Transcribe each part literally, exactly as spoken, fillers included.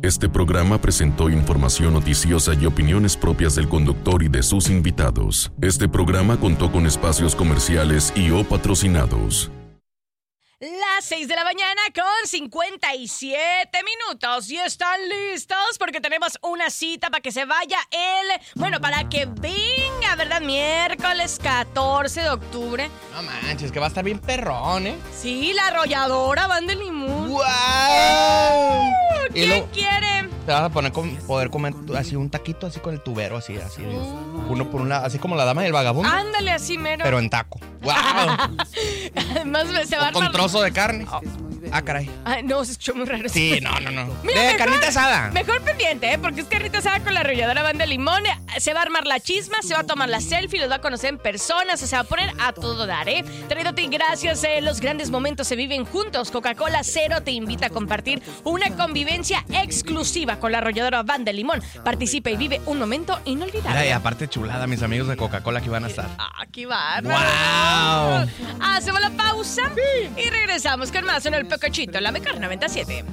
Este programa presentó información noticiosa y opiniones propias del conductor y de sus invitados. Este programa contó con espacios comerciales y o patrocinados. Las seis de la mañana con cincuenta y siete minutos. ¿Y están listos? Porque tenemos una cita para que se vaya el... Bueno, para que venga, ¿verdad? Miércoles catorce de octubre. No manches, que va a estar bien perrón, ¿eh? Sí, la arrolladora Van de Limón. ¡Wow! ¿Quién lo, quiere? Te vas a poner con, poder comer así un taquito así con el tubero, así, así. Uh. Uno por un lado, así como la dama del vagabundo. Ándale, así mero. Pero en taco. ¡Wow! Además se va a con trozo de carne. Oh. Ah, caray. Ay, no, se escuchó muy raro. Sí, no, no, no. Mira, de mejor, carnita asada. Mejor pendiente, ¿eh? Porque es carnita asada con la arrolladora Van de Limón. Se va a armar la chisma, se va a tomar la selfie, los va a conocer en persona, se va a poner a todo dar, ¿eh? Traídote gracias, eh, los grandes momentos se viven juntos. Coca-Cola Cero te invita a compartir una convivencia exclusiva con la arrolladora Van de Limón. Participa y vive un momento inolvidable. Mira, y aparte chulada, mis amigos de Coca-Cola que van a estar. Ah, aquí va. ¡Wow! Hacemos la pausa sí. y regresamos con más en el Pecachito, la Mejor noventa y siete.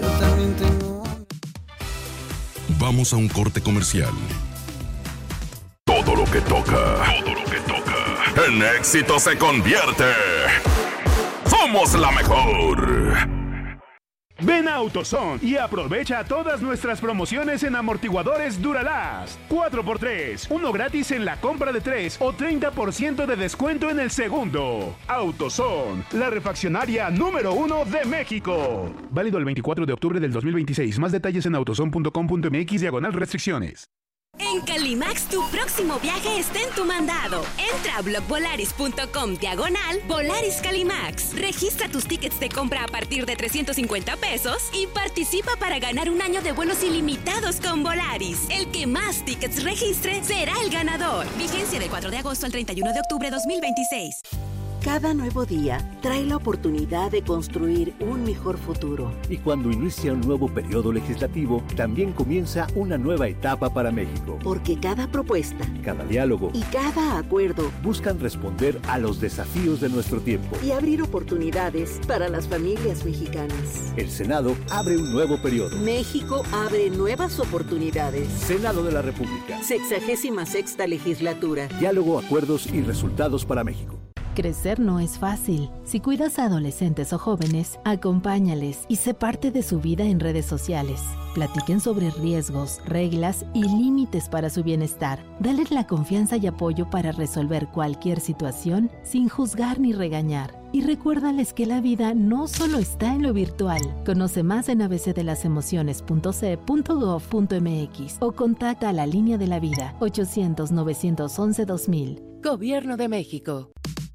Vamos a un corte comercial. Todo lo que toca, todo lo que toca, en éxito se convierte. ¡Somos la mejor! Ven a AutoZone y aprovecha todas nuestras promociones en amortiguadores Duralast. cuatro por tres, uno gratis en la compra de tres o treinta por ciento de descuento en el segundo. AutoZone, la refaccionaria número uno de México. Válido el veinticuatro de octubre del dos mil veintiséis. Más detalles en autozone punto com punto m x diagonal restricciones. En Calimax, tu próximo viaje está en tu mandado. Entra a blogvolaris.com diagonal Volaris Calimax. Registra tus tickets de compra a partir de trescientos cincuenta pesos y participa para ganar un año de vuelos ilimitados con Volaris. El que más tickets registre será el ganador. Vigencia del cuatro de agosto al treinta y uno de octubre de dos mil veintiséis. Cada nuevo día trae la oportunidad de construir un mejor futuro. Y cuando inicia un nuevo periodo legislativo, también comienza una nueva etapa para México. Porque cada propuesta, cada diálogo y cada acuerdo buscan responder a los desafíos de nuestro tiempo y abrir oportunidades para las familias mexicanas. El Senado abre un nuevo periodo. México abre nuevas oportunidades. Senado de la República. Sexagésima sexta legislatura. Diálogo, acuerdos y resultados para México. Crecer no es fácil. Si cuidas a adolescentes o jóvenes, acompáñales y sé parte de su vida en redes sociales. Platiquen sobre riesgos, reglas y límites para su bienestar. Dales la confianza y apoyo para resolver cualquier situación sin juzgar ni regañar. Y recuérdales que la vida no solo está en lo virtual. Conoce más en a b c de las emociones punto c e punto gov punto m x o contacta a la Línea de la Vida ochocientos, novecientos once, dos mil. Gobierno de México.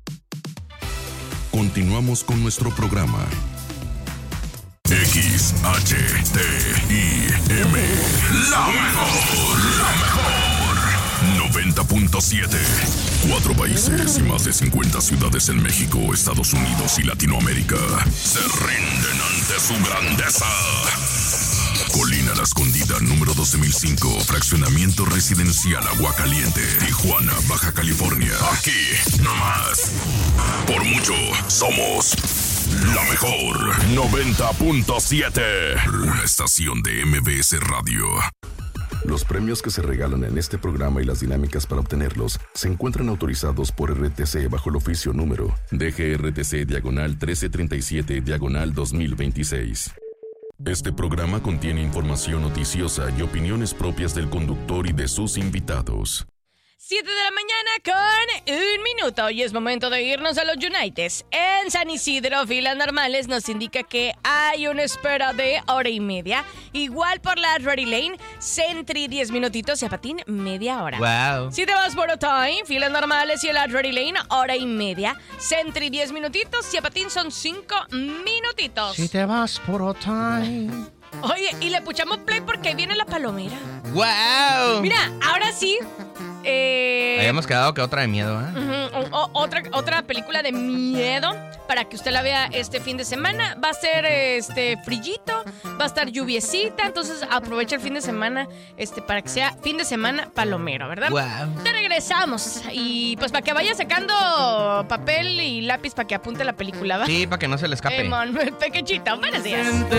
Continuamos con nuestro programa. X H T I M, la mejor, la mejor. noventa punto siete. Cuatro países y más de cincuenta ciudades en México, Estados Unidos y Latinoamérica se rinden ante su grandeza. Colina La Escondida, número doce mil cinco, fraccionamiento residencial Aguacaliente, Tijuana, Baja California. Aquí, nomás. Por mucho, somos la mejor. noventa punto siete. Una estación de M B S Radio. Los premios que se regalan en este programa y las dinámicas para obtenerlos se encuentran autorizados por R T C bajo el oficio número D G R T C diagonal trece treinta y siete diagonal dos mil veintiséis. Este programa contiene información noticiosa y opiniones propias del conductor y de sus invitados. siete de la mañana con un minuto y es momento de irnos a los Uniteds. En San Isidro, filas normales nos indica que hay una espera de hora y media. Igual por la Ready Lane, Sentry diez minutitos y a patín media hora. Wow. Si te vas por Otay, filas normales y en la Ready Lane, hora y media. Sentry diez minutitos y a patín son cinco minutitos. Si te vas por Otay. Oye, y le puchamos play porque viene la palomera. ¡Wow! Mira, ahora sí. Eh, Habíamos quedado que otra de miedo, ¿eh? Uh-huh, o, o, otra, otra película de miedo para que usted la vea este fin de semana. Va a ser este frillito, va a estar lluviecita, entonces aprovecha el fin de semana este para que sea fin de semana palomero, ¿verdad? Wow. Te regresamos y pues para que vaya sacando papel y lápiz para que apunte la película, ¿va? Sí, para que no se le escape. Eh, Manuel Pequechito, buenos días.